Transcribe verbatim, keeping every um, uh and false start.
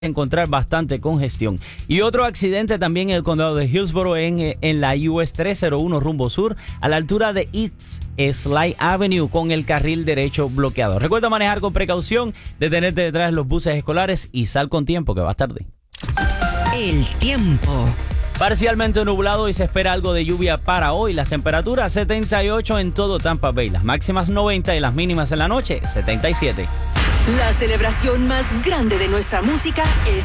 encontrar bastante congestión. Y otro accidente también en el condado de Hillsborough en, en la U S trescientos uno rumbo sur a la altura de East Slide Avenue con el carril derecho bloqueado. Recuerda manejar con precaución, detenerte detrás de los buses escolares y sal con tiempo que vas tarde. El tiempo. Parcialmente nublado y se espera algo de lluvia para hoy. Las temperaturas setenta y ocho en todo Tampa Bay, las máximas noventa y las mínimas en la noche setenta y siete. La celebración más grande de nuestra música es